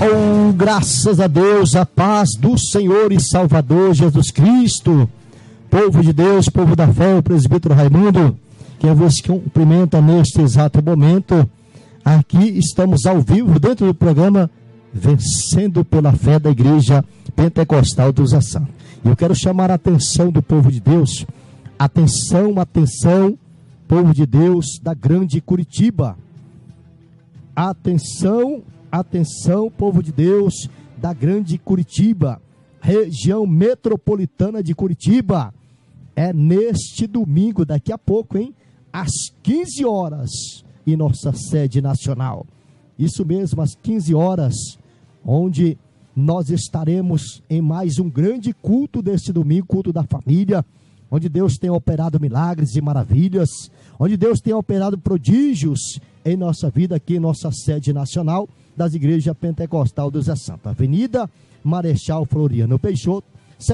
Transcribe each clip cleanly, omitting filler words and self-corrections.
Oh, graças a Deus, a paz do Senhor e Salvador Jesus Cristo. Povo de Deus, povo da fé, o presbítero Raimundo, que vos cumprimenta neste exato momento. Aqui estamos ao vivo dentro do programa Vencendo pela Fé da Igreja Pentecostal dos Santos. E eu quero chamar a atenção do povo de Deus. Atenção, atenção, povo de Deus da grande Curitiba. Atenção, atenção, povo de Deus da grande Curitiba, região metropolitana de Curitiba. É neste domingo, daqui a pouco, hein? Às 15 horas, em nossa sede nacional. Isso mesmo, às 15 horas, onde nós estaremos em mais um grande culto deste domingo, culto da família, onde Deus tem operado milagres e maravilhas, onde Deus tem operado prodígios em nossa vida, aqui em nossa sede nacional das igrejas Pentecostal dos Santos. Avenida Marechal Floriano Peixoto,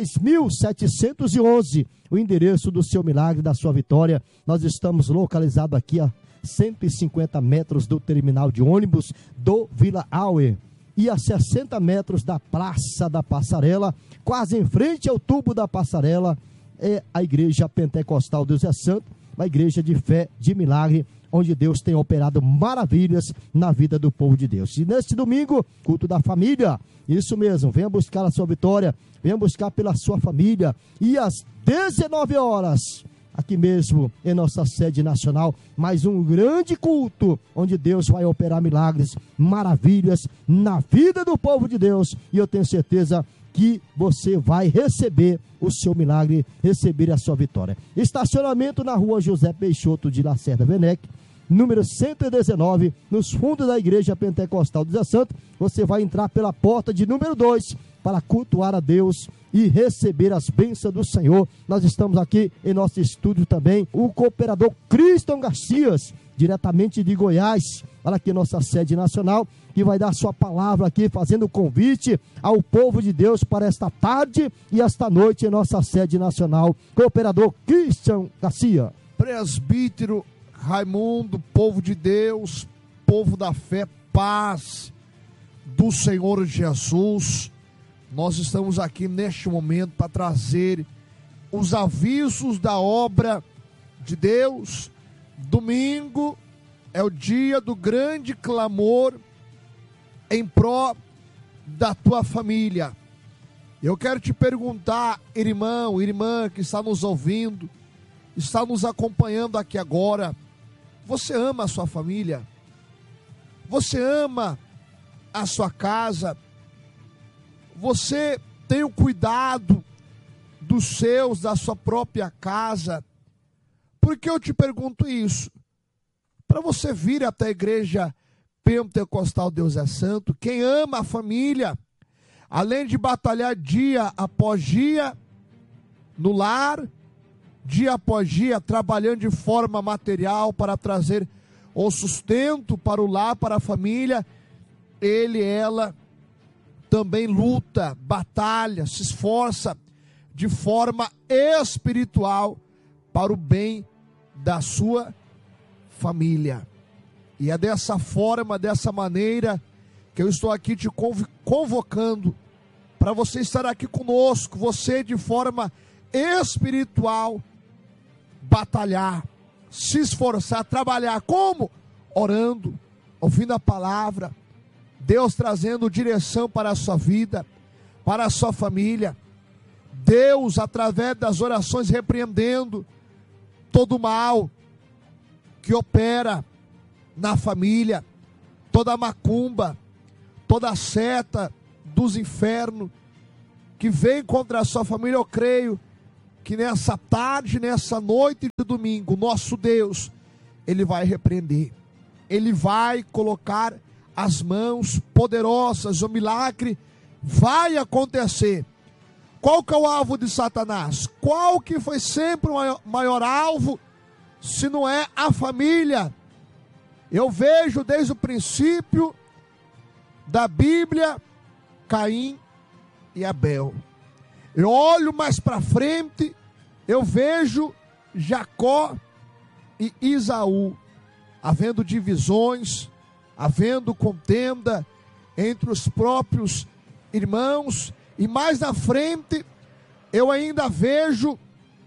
6.711, o endereço do seu milagre, da sua vitória. Nós estamos localizados aqui a 150 metros do terminal de ônibus do Vila Auer e a 60 metros da Praça da Passarela, quase em frente ao tubo da Passarela, é a igreja Pentecostal dos Santos, uma igreja de fé, de milagre, onde Deus tem operado maravilhas na vida do povo de Deus. E neste domingo, culto da família, isso mesmo, venha buscar a sua vitória, venha buscar pela sua família. E às 19 horas, aqui mesmo em nossa sede nacional, mais um grande culto, onde Deus vai operar milagres, maravilhas na vida do povo de Deus. E eu tenho certeza que você vai receber o seu milagre, receber a sua vitória. Estacionamento na rua José Peixoto de Lacerda Venec, número 119, nos fundos da igreja Pentecostal dos Santos. Você vai entrar pela porta de número 2 para cultuar a Deus e receber as bênçãos do Senhor. Nós estamos aqui em nosso estúdio também, o cooperador Criston Garcias, diretamente de Goiás, para aqui nossa sede nacional, que vai dar sua palavra aqui, fazendo convite ao povo de Deus para esta tarde e esta noite em nossa sede nacional. Cooperador Criston Garcia. Presbítero Raimundo, povo de Deus, povo da fé, paz do Senhor Jesus. Nós estamos aqui neste momento para trazer os avisos da obra de Deus. Domingo é o dia do grande clamor em pró da tua família. Eu quero te perguntar, irmão, irmã que está nos ouvindo, está nos acompanhando aqui agora, você ama a sua família? Você ama a sua casa? Você tem o cuidado dos seus, da sua própria casa? Por que eu te pergunto isso? Para você vir até a igreja Pentecostal Deus é Santo, quem ama a família, além de batalhar dia após dia no lar, dia após dia trabalhando de forma material para trazer o sustento para o lar, para a família, ela também luta, batalha, se esforça de forma espiritual para o bem da sua família. E é dessa forma, dessa maneira, que eu estou aqui te convocando para você estar aqui conosco, você de forma espiritual, batalhar, se esforçar, trabalhar. Como? Orando, ouvindo a palavra, Deus trazendo direção para a sua vida, para a sua família. Deus, através das orações, repreendendo todo o mal que opera na família, toda a macumba, toda a seta dos infernos que vem contra a sua família. Eu creio que nessa tarde, nessa noite de domingo, nosso Deus, Ele vai repreender, Ele vai colocar as mãos poderosas, o milagre vai acontecer. Qual que é o alvo de Satanás? Qual que foi sempre o maior alvo, se não é a família? Eu vejo desde o princípio da Bíblia, Caim e Abel. Eu olho mais para frente, eu vejo Jacó e Esaú, havendo divisões, havendo contenda entre os próprios irmãos. E mais na frente, eu ainda vejo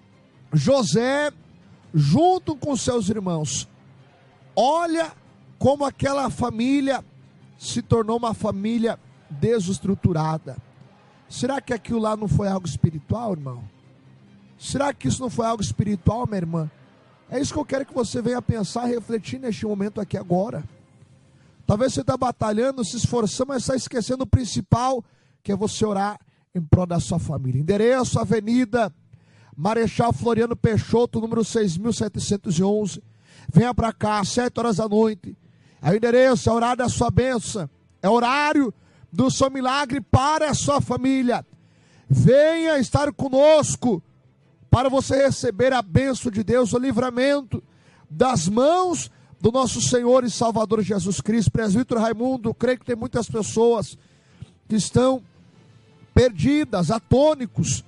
José junto com seus irmãos. Olha como aquela família se tornou uma família desestruturada. Será que aquilo lá não foi algo espiritual, irmão? Será que isso não foi algo espiritual, minha irmã? É isso que eu quero que você venha pensar, refletir neste momento aqui agora. Talvez você está batalhando, se esforçando, mas está esquecendo o principal, que é você orar em prol da sua família. Endereço, Avenida Marechal Floriano Peixoto, número 6.711. Venha para cá, às 7 horas da noite. É o endereço, é o horário da sua bênção. É o horário do seu milagre para a sua família. Venha estar conosco para você receber a bênção de Deus, o livramento das mãos do nosso Senhor e Salvador Jesus Cristo. Presbítero Raimundo, creio que tem muitas pessoas que estão perdidas, atônicos,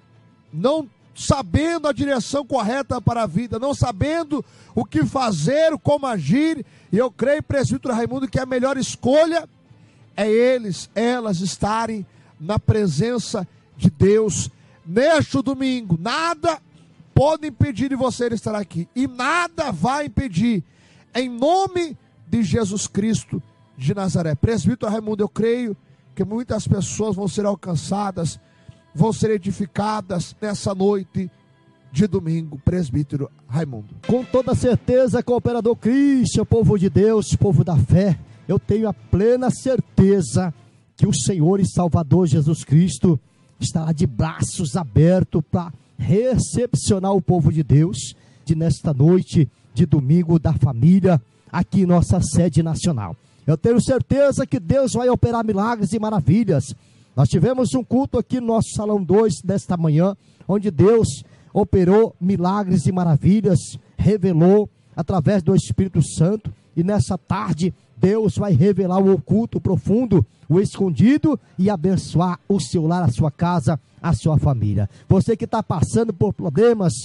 não sabendo a direção correta para a vida, não sabendo o que fazer, como agir. E eu creio, presbítero Raimundo, que a melhor escolha é elas estarem na presença de Deus neste domingo. Nada pode impedir de você estar aqui, e nada vai impedir, em nome de Jesus Cristo de Nazaré. Presbítero Raimundo, eu creio que muitas pessoas vão ser alcançadas, vão ser edificadas nessa noite de domingo. Presbítero Raimundo. Com toda certeza, cooperador Cristian, povo de Deus, povo da fé, eu tenho a plena certeza que o Senhor e Salvador Jesus Cristo estará de braços abertos para recepcionar o povo de Deus de nesta noite de domingo da família, aqui em nossa sede nacional. Eu tenho certeza que Deus vai operar milagres e maravilhas. Nós tivemos um culto aqui no nosso Salão 2 desta manhã, onde Deus operou milagres e maravilhas, revelou através do Espírito Santo, e nessa tarde Deus vai revelar o oculto, o profundo, o escondido, e abençoar o seu lar, a sua casa, a sua família. Você que está passando por problemas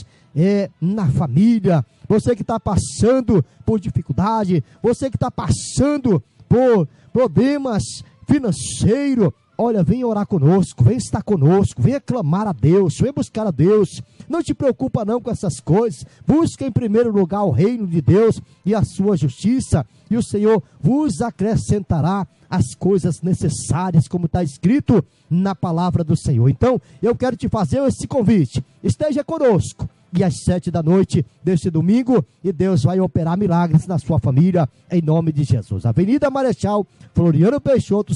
na família, você que está passando por dificuldade, você que está passando por problemas financeiros, olha, vem orar conosco, vem estar conosco, vem clamar a Deus, vem buscar a Deus. Não te preocupa não com essas coisas. Busca em primeiro lugar o reino de Deus e a sua justiça, e o Senhor vos acrescentará as coisas necessárias, como está escrito na palavra do Senhor. Então, eu quero te fazer esse convite. Esteja conosco, e às 7 da noite deste domingo, e Deus vai operar milagres na sua família, em nome de Jesus. Avenida Marechal Floriano Peixoto,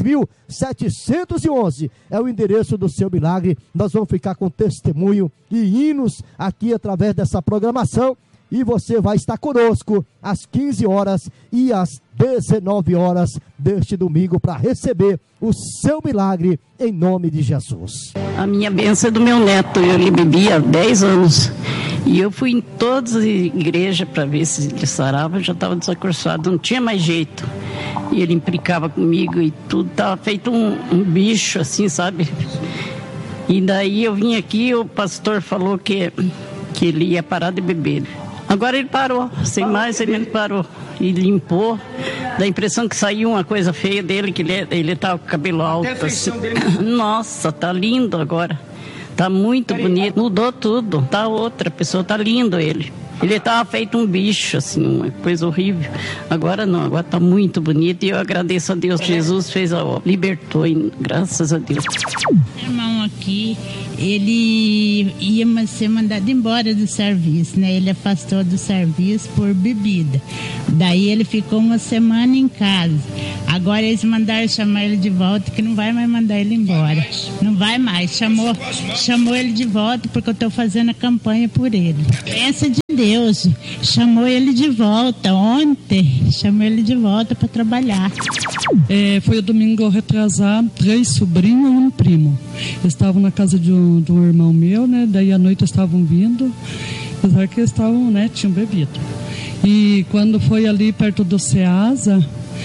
6.711, é o endereço do seu milagre. Nós vamos ficar com testemunho e hinos aqui através dessa programação, e você vai estar conosco às 15 horas e às 19 horas deste domingo para receber o seu milagre em nome de Jesus. A minha bênção é do meu neto. Ele bebia há 10 anos e eu fui em todas as igrejas para ver se ele sarava. Já estava desacorçado, não tinha mais jeito, e ele implicava comigo e tudo, estava feito um bicho assim, sabe? E daí eu vim aqui, o pastor falou que ele ia parar de beber. Agora ele parou, sem mais ele parou e limpou. Dá a impressão que saiu uma coisa feia dele, que ele tá com o cabelo alto. Assim. Nossa, tá lindo agora. Tá muito bonito, mudou tudo. Tá outra pessoa, tá lindo ele. Ele estava feito um bicho, assim, uma coisa horrível. Agora não, agora está muito bonito, e eu agradeço a Deus. Jesus fez a obra, libertou, e graças a Deus. O irmão aqui, ele ia ser mandado embora do serviço, né? Ele afastou do serviço por bebida. Daí ele ficou uma semana em casa. Agora eles mandaram chamar ele de volta, que não vai mais mandar ele embora. Não vai mais. Chamou ele de volta, porque eu estou fazendo a campanha por ele. Pensa de Deus, chamou ele de volta ontem, chamou ele de volta para trabalhar. Foi o domingo retrasado, 3 sobrinhos e um primo. Eles estavam na casa de um irmão meu, né? Daí à noite estavam vindo, apesar que eles estavam, né? Tinham bebido. E quando foi ali perto do Ceasa,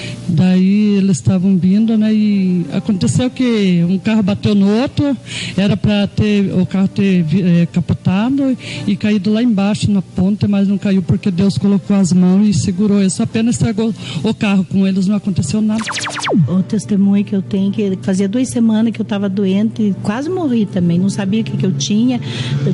Daí eles estavam vindo, né? E aconteceu que um carro bateu no outro, era para o carro ter capotado e caído lá embaixo na ponta, mas não caiu porque Deus colocou as mãos e segurou. Isso apenas estragou o carro, com eles não aconteceu nada. O testemunho que eu tenho, que fazia 2 semanas que eu estava doente e quase morri também, não sabia o que eu tinha.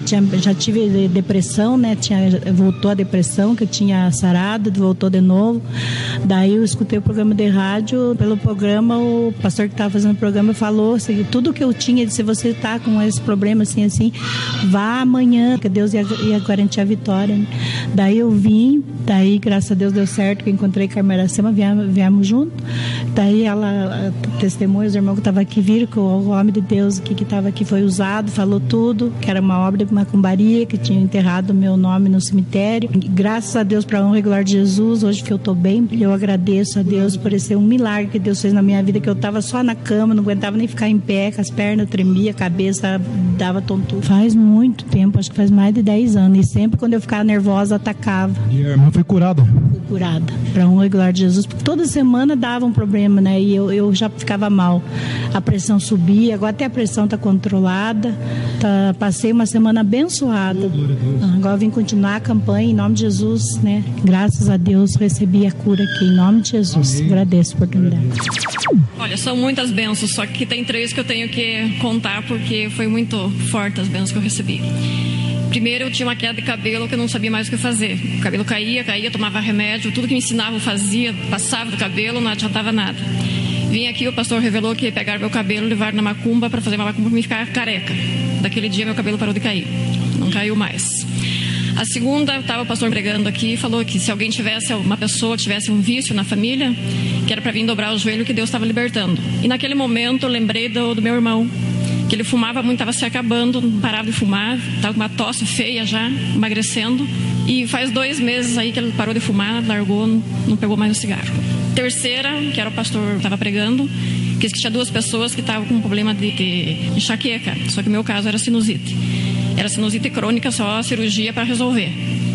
Já tive depressão, né? Voltou a depressão, que eu tinha sarado, voltou de novo. Daí eu escutei o programa de rádio, pelo programa o pastor que estava fazendo o programa falou assim, tudo que eu tinha, se você está com esse problema assim, vá amanhã, que Deus ia garantir a vitória, né? Daí eu vim, daí graças a Deus deu certo, que eu encontrei com a irmã Iracema, viemos junto. Daí ela testemunha, os irmãos que estavam aqui viram que o homem de Deus que estava aqui foi usado, falou tudo, que era uma obra de macumbaria, que tinha enterrado o meu nome no cemitério. E, graças a Deus, para a honra e glória de Jesus, hoje que eu estou bem, eu agradeço a Deus por esse um milagre que Deus fez na minha vida, que eu estava só na cama, não aguentava nem ficar em pé, com as pernas tremiam, a cabeça dava tontura. Faz muito tempo, acho que faz mais de 10 anos, e sempre quando eu ficava nervosa, atacava. E a irmã foi curada? Fui curada, para a honra e glória de Jesus, porque toda semana dava um problema, né, e eu já ficava mal, a pressão subia, agora até a pressão está controlada, passei uma semana abençoada, agora vim continuar a campanha em nome de Jesus, né, graças a Deus recebi a cura aqui, em nome de Jesus. Amém. Agradeço a oportunidade. Olha, são muitas bênçãos, só que tem 3 que eu tenho que contar porque foi muito forte as bênçãos que eu recebi. Primeiro, eu tinha uma queda de cabelo que eu não sabia mais o que fazer. O cabelo caía, tomava remédio, tudo que me ensinava eu fazia, passava do cabelo, não adiantava nada. Vim aqui, o pastor revelou que pegaram meu cabelo e levaram na macumba para fazer uma macumba para me ficar careca. Daquele dia meu cabelo parou de cair, não caiu mais. A segunda, estava o pastor pregando aqui e falou que se alguém uma pessoa tivesse um vício na família, que era para vir dobrar o joelho, que Deus estava libertando. E naquele momento eu lembrei do meu irmão, que ele fumava muito, estava se acabando, não parava de fumar, estava com uma tosse feia já, emagrecendo. E faz 2 meses aí que ele parou de fumar, largou, não pegou mais o cigarro. Terceira, que era o pastor estava pregando, que tinha 2 pessoas que estavam com um problema de enxaqueca, só que o meu caso era sinusite. Era sinusite crônica, só cirurgia para resolver.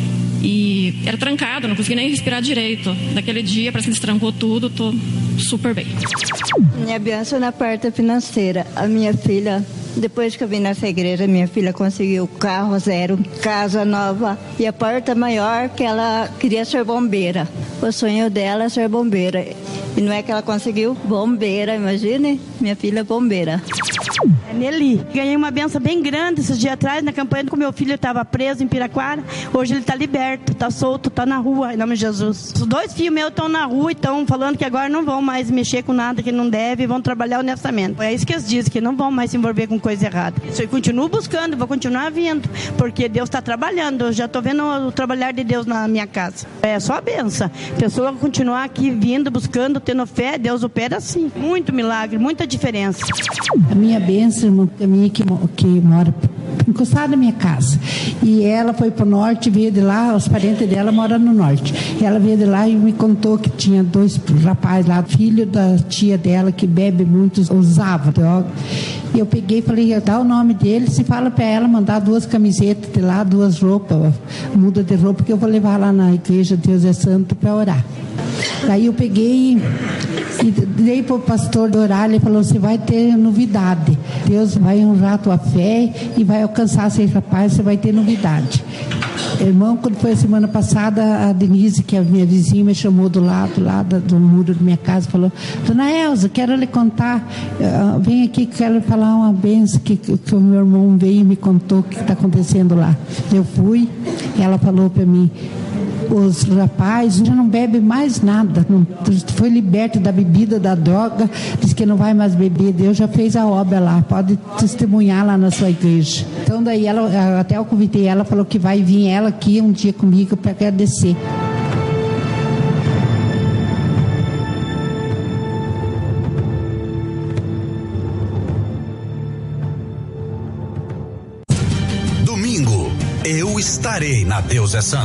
E era trancado, não conseguia nem respirar direito. Daquele dia, parece que destrancou tudo, tô super bem. Minha bênção na parte financeira. A minha filha, depois que eu vim nessa igreja, minha filha conseguiu carro 0, casa nova e a porta maior, que ela queria ser bombeira. O sonho dela é ser bombeira. E não é que ela conseguiu bombeira, imagine, minha filha é bombeira. É Nelly. Ganhei uma benção bem grande esses dias atrás, na campanha que o meu filho estava preso em Piraquara. Hoje ele está liberto, está solto, está na rua, em nome de Jesus. Os 2 filhos meus estão na rua e estão falando que agora não vão mais mexer com nada que não deve, vão trabalhar honestamente. É isso que eles dizem, que não vão mais se envolver com coisa errada. Isso eu continuo buscando, vou continuar vindo, porque Deus está trabalhando. Eu já estou vendo o trabalhar de Deus na minha casa. É só a benção. A pessoa continuar aqui vindo, buscando, tendo fé, Deus opera assim. Muito milagre, muita diferença. A minha bênção, a minha que mora encostada na minha casa. E ela foi para o norte, veio de lá, os parentes dela moram no norte. Ela veio de lá e me contou que tinha 2 rapazes lá, filho da tia dela, que bebe muito, usava droga. E eu peguei e falei, dá o nome deles e fala para ela mandar 2 camisetas de lá, 2 roupas, muda de roupa, que eu vou levar lá na igreja Deus é Santo para orar. Daí eu peguei e dei para o pastor orar, ele falou, você vai ter novidade. Deus vai honrar a tua fé e vai alcançar esse rapaz, você vai ter novidade. Irmão, quando foi a semana passada, a Denise, que é a minha vizinha, me chamou do lado do muro da minha casa, falou, dona Elza, quero lhe contar, vem aqui que quero falar uma benção que o meu irmão veio e me contou o que está acontecendo lá. Eu fui, ela falou para mim, os rapazes já não bebem mais nada, não, foi liberto da bebida, da droga, diz que não vai mais beber, Deus já fez a obra lá, pode testemunhar lá na sua igreja. Então daí ela, até eu convidei ela, falou que vai vir ela aqui um dia comigo para agradecer. Domingo, eu estarei na Deus é Santo.